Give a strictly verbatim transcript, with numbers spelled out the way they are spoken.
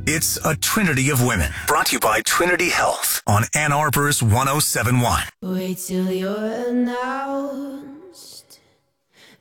It's a trinity of women. Brought to you by Trinity Health on Ann Arbor's one oh seven point one. Wait till you're announced.